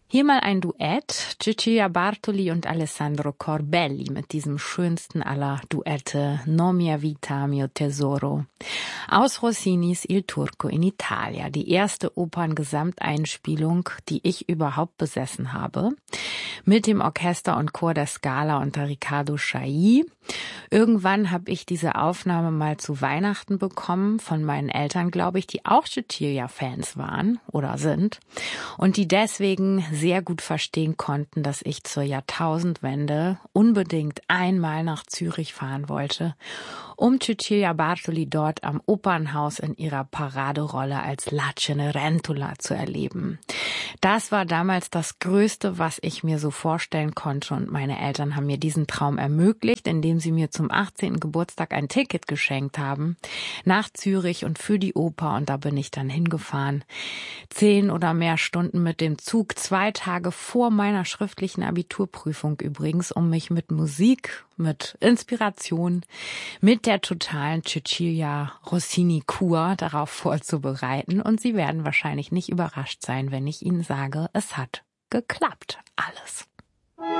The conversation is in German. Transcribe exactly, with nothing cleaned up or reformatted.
Hier mal ein Duett, Cecilia Bartoli und Alessandro Corbelli mit diesem schönsten aller Duette, No mia vita mio tesoro, aus Rossinis Il Turco in Italia, die erste Operngesamteinspielung, die ich überhaupt besessen habe, mit dem Orchester und Chor der Scala unter Riccardo Chailly. Irgendwann habe ich diese Aufnahme mal zu Weihnachten bekommen von meinen Eltern, glaube ich, die auch Cecilia-Fans waren oder sind und die deswegen sehr gut verstehen konnten, dass ich zur Jahrtausendwende unbedingt einmal nach Zürich fahren wollte, um Cecilia Bartoli dort am Opernhaus in ihrer Paraderolle als La Cenerentola zu erleben. Das war damals das Größte, was ich mir so vorstellen konnte, und meine Eltern haben mir diesen Traum ermöglicht, indem sie mir zum achtzehnten Geburtstag ein Ticket geschenkt haben nach Zürich und für die Oper, und da bin ich dann hingefahren. Zehn oder mehr Stunden mit dem Zug, zwei Tage vor meiner schriftlichen Abiturprüfung übrigens, um mich mit Musik, mit Inspiration, mit der totalen Cecilia Rossini-Kur darauf vorzubereiten. Und Sie werden wahrscheinlich nicht überrascht sein, wenn ich Ihnen sage, es hat geklappt. Alles.